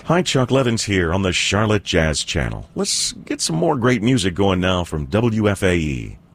Hi, Chuck Levins here on the Charlotte Jazz Channel. Let's get some more great music going now from WFAE.